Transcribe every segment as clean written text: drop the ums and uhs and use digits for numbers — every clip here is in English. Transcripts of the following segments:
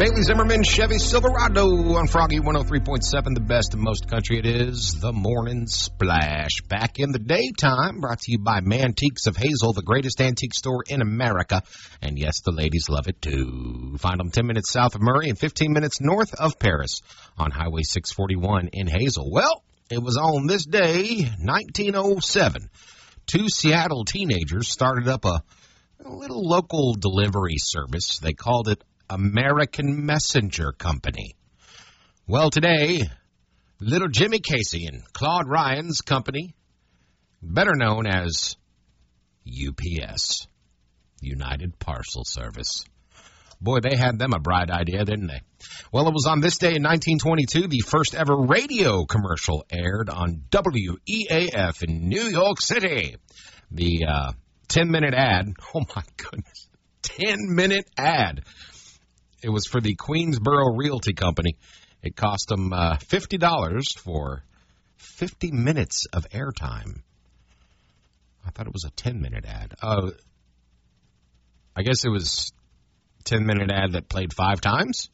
Bailey Zimmerman Chevy Silverado on Froggy 103.7, the best of most country. It is the Morning Splash. Back in the daytime, brought to you by Mantiques of Hazel, the greatest antique store in America. And yes, the ladies love it too. Find them 10 minutes south of Murray and 15 minutes north of Paris on Highway 641 in Hazel. Well, it was on this day, 1907, two Seattle teenagers started up a little local delivery service. They called it American Messenger Company. Well, today, little Jimmy Casey and Claude Ryan's company, better known as UPS, United Parcel Service. Boy, they had them a bright idea, didn't they? Well, it was on this day in 1922, the first ever radio commercial aired on WEAF in New York City. The 10-minute ad, oh my goodness, 10-minute ad. It was for the Queensboro Realty Company. It cost them $50 for 50 minutes of airtime. I thought it was a 10-minute ad. I guess it was a 10-minute ad that played 5 times?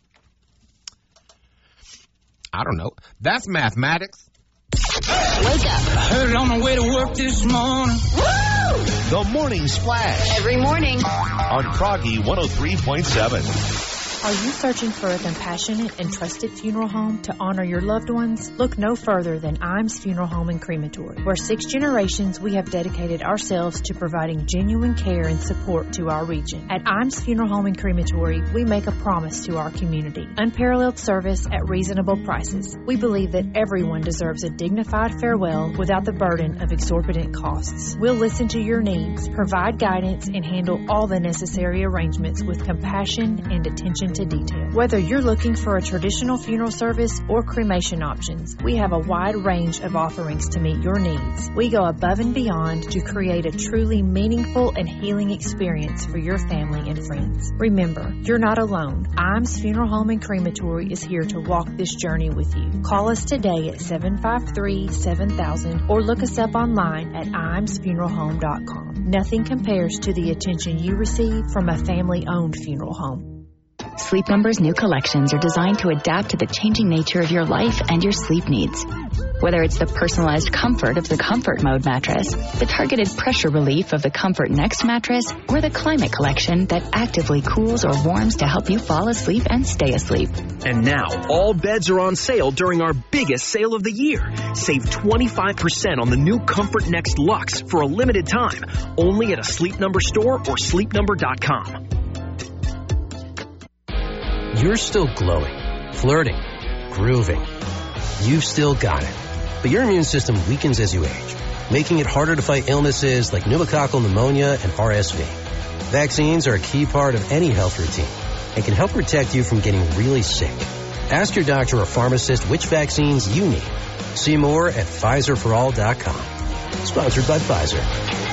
I don't know. That's mathematics. Wake up. I heard it on the way to work this morning. Woo! The Morning Splash. Every morning. On Froggy 103.7. Are you searching for a compassionate and trusted funeral home to honor your loved ones? Look no further than Imes Funeral Home and Crematory, where 6 generations we have dedicated ourselves to providing genuine care and support to our region. At Imes Funeral Home and Crematory, we make a promise to our community. Unparalleled service at reasonable prices. We believe that everyone deserves a dignified farewell without the burden of exorbitant costs. We'll listen to your needs, provide guidance, and handle all the necessary arrangements with compassion and attention to detail. Whether you're looking for a traditional funeral service or cremation options, we have a wide range of offerings to meet your needs. We go above and beyond to create a truly meaningful and healing experience for your family and friends. Remember, you're not alone. Imes Funeral Home and Crematory is here to walk this journey with you. Call us today at 753-7000 or look us up online at imesfuneralhome.com. Nothing compares to the attention you receive from a family-owned funeral home. Sleep Number's new collections are designed to adapt to the changing nature of your life and your sleep needs. Whether it's the personalized comfort of the Comfort Mode mattress, the targeted pressure relief of the Comfort Next mattress, or the Climate Collection that actively cools or warms to help you fall asleep and stay asleep. And now, all beds are on sale during our biggest sale of the year. Save 25% on the new Comfort Next Luxe for a limited time, only at a Sleep Number store or sleepnumber.com. You're still glowing, flirting, grooving. You've still got it. But your immune system weakens as you age, making it harder to fight illnesses like pneumococcal pneumonia and RSV. Vaccines are a key part of any health routine and can help protect you from getting really sick. Ask your doctor or pharmacist which vaccines you need. See more at PfizerForAll.com. Sponsored by Pfizer.